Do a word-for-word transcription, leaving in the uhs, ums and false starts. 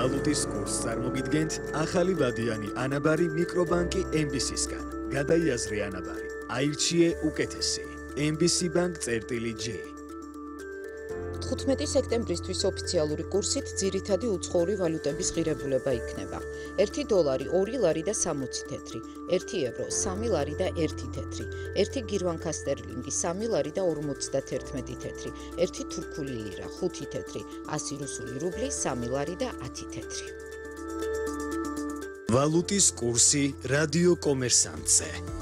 ვალუტის კურსს წარმოგიდგენთ ახალი ვადიანი ანაბარი მიკრობანკი ემ ბი სისგან. გადაიაზრე ანაბარი. აირჩიე უკეთესი. ემ ბი სი Bank წერტილი J. თხუთმეტი სექტემბრისთვის ოფიციალური კურსით ძირითადი უცხოური ვალუტების ღირებულება იქნება. ერთი დოლარი ორი ლარი და სამოცი თეთრი, ერთი ევრო სამი ლარი და ერთი თეთრი, ერთი გირვანკა სტერლინგი სამი ლარი და ორმოცდათერთმეტი თეთრი, ერთი თურქული ლირა ხუთი თეთრი, ასი რუსული რუბლი სამი ლარი და ათი თეთრი. ვალუტის კურსი რადიო კომერსანტზე.